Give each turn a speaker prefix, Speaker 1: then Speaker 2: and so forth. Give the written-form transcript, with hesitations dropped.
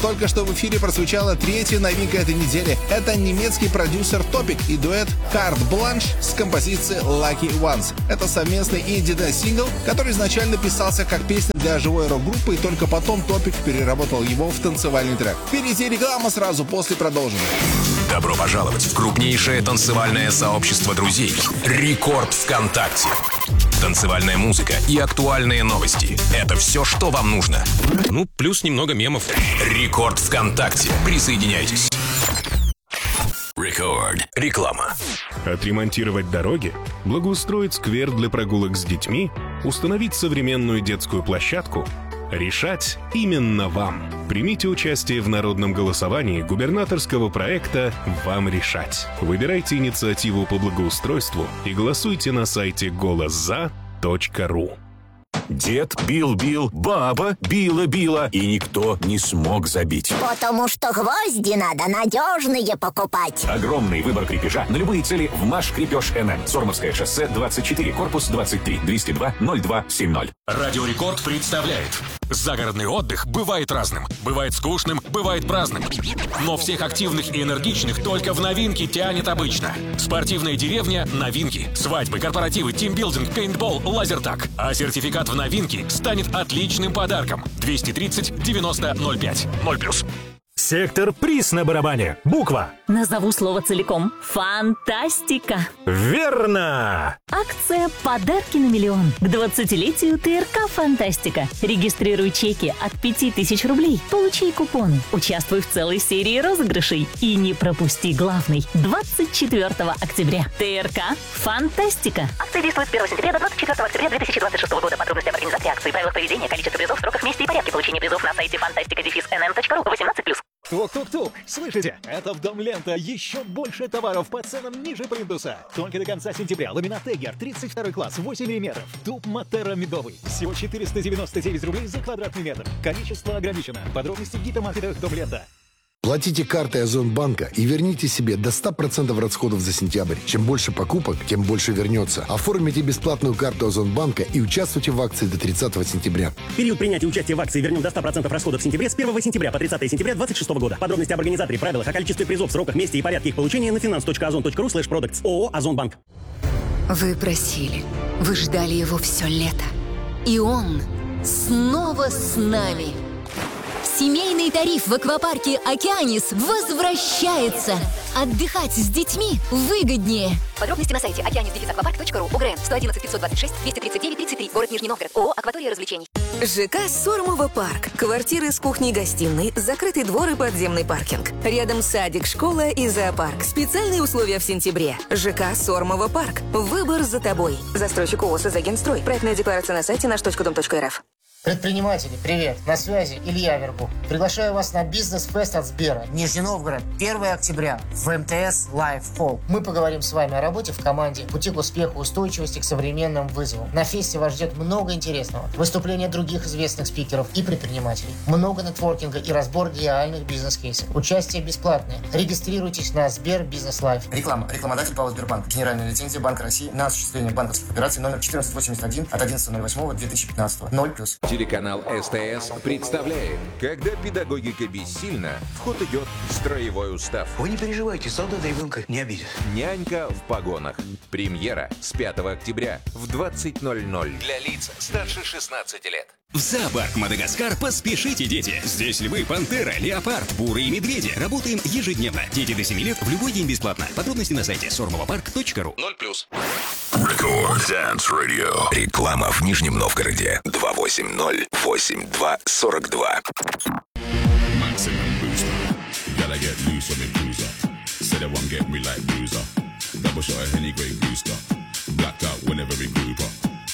Speaker 1: Только что в эфире прозвучала третья новинка этой недели. Это немецкий продюсер Топик и дуэт Carte Blanche с композицией Lucky Ones. Это совместный инди-сингл, который изначально писался как песня для живой рок-группы, и только потом Топик переработал его в танцевальный трек. Впереди реклама, сразу после продолжим.
Speaker 2: Добро пожаловать в крупнейшее танцевальное сообщество друзей «Рекорд ВКонтакте». Танцевальная музыка и актуальные новости — это все, что вам нужно. Ну, плюс немного мемов. «Рекорд ВКонтакте». Присоединяйтесь. Рекорд. Реклама.
Speaker 3: Отремонтировать дороги? Благоустроить сквер для прогулок с детьми? Установить современную детскую площадку? Решать именно вам. Примите участие в народном голосовании губернаторского проекта «Вам решать». Выбирайте инициативу по благоустройству и голосуйте на сайте голосза.ру.
Speaker 4: Дед бил-бил, баба била-била, и никто не смог забить.
Speaker 5: Потому что гвозди надо надежные покупать.
Speaker 4: Огромный выбор крепежа на любые цели в «Маш Крепеж НН». Сормовское шоссе, 24, корпус 23, 202-0270.
Speaker 2: Радио Рекорд представляет. Загородный отдых бывает разным. Бывает скучным, бывает праздным. Но всех активных и энергичных только в новинки тянет обычно. Спортивная деревня – новинки. Свадьбы, корпоративы, тимбилдинг, пейнтбол, лазертаг. А сертификат в новинки станет отличным подарком. 230-90-05. 0+.
Speaker 6: Сектор приз на барабане. Буква.
Speaker 7: Назову слово целиком. Фантастика.
Speaker 6: Верно!
Speaker 7: Акция «Подарки на миллион» к 20-летию ТРК «Фантастика». Регистрируй чеки от 5000 рублей. Получи купоны. Участвуй в целой серии розыгрышей. И не пропусти главный. 24 октября. ТРК «Фантастика». Акция действует с 1 сентября до 24 октября 2026 года. Подробности об организации акции, правилах поведения, количество призов, сроках, месте и порядке получения призов на сайте fantastica-nn.ru. 18+.
Speaker 6: Тук-тук-тук! Слышите? Это в Дом Лента. Еще больше товаров по ценам ниже плинтуса. Только до конца сентября. Ламинат Тегер, 32 класс, 8 мм. Дуб Матера медовый. Всего 499 рублей за квадратный метр. Количество ограничено. Подробности в гипермаркетах Дом Лента.
Speaker 8: Платите картой Озонбанка и верните себе до 100% расходов за сентябрь. Чем больше покупок, тем больше вернется. Оформите бесплатную карту Озонбанка и участвуйте в акции до 30 сентября.
Speaker 9: Период принятия участия в акции вернем до 100% расходов в сентябре с 1 сентября по 30 сентября 2026 года. Подробности об организаторе, правилах, о количестве призов, сроках, месте и порядке их получения на finance.ozon.ru/products. ООО «Озонбанк».
Speaker 10: Вы просили, вы ждали его все лето. И он снова с нами. Семейный тариф в аквапарке «Океанис» возвращается. Отдыхать с детьми выгоднее.
Speaker 11: Подробности на сайте okeanis-аквапарк.ру. УГРН 111 526 239 33. Город Нижний Новгород. ООО «Акватория развлечений».
Speaker 12: ЖК «Сормово парк». Квартиры с кухней-гостиной, закрытый двор и подземный паркинг. Рядом садик, школа и зоопарк. Специальные условия в сентябре. ЖК «Сормово парк». Выбор за тобой. Застройщик ООО «Сазагенстрой». Проектная декларация на сайте наш.дом.рф.
Speaker 13: Предприниматели, привет! На связи Илья Вербух. Приглашаю вас на бизнес-фест от Сбера. Нижний Новгород, 1 октября в МТС Live Hall. Мы поговорим с вами о работе в команде, пути к успеху, устойчивости к современным вызовам. На фесте вас ждет много интересного. Выступления других известных спикеров и предпринимателей. Много нетворкинга и разбор реальных бизнес-кейсов. Участие бесплатное. Регистрируйтесь на Сбер Бизнес Лайв.
Speaker 14: Реклама. Рекламодатель ПАО «Сбербанк». Генеральная лицензия Банка России на осуществление банковских операций номер 1481 от 11.08.2015. 0+.
Speaker 15: Телеканал СТС представляет: когда педагогика бессильна, в ход идет строевой устав.
Speaker 16: Вы не переживайте, солдата ребенка не обидит.
Speaker 15: Нянька в погонах. Премьера с 5 октября в 20:00.
Speaker 2: Для лиц старше 16 лет.
Speaker 17: В зоопарк Мадагаскар поспешите, дети. Здесь львы, пантера, леопард, буры и медведи. Работаем ежедневно. Дети до 7 лет в любой день бесплатно. Подробности на сайте sormovopark.ru.
Speaker 2: 0+. Рекорд Dance Radio. Реклама в Нижнем Новгороде. 280-82-42.
Speaker 18: Maximum booster. Gotta get loose on the cruiser. Say they won't get me like loser. Double shot of Henny Great Booster. Blacked out whenever we group up.